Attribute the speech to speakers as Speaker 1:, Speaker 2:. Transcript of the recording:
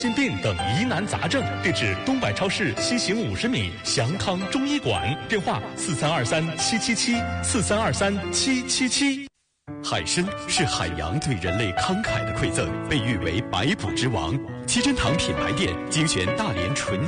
Speaker 1: 心病等疑难杂症，地址东百超市西行50米，祥康中医馆，电话43237774323777。
Speaker 2: 海参是海洋对人类慷慨的馈赠，被誉为百补之王。七珍堂品牌店精选大连纯